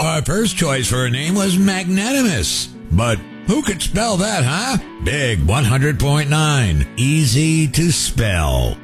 Our first choice for a name was Magnanimous. But who could spell that, huh? Big 100.9. Easy to spell.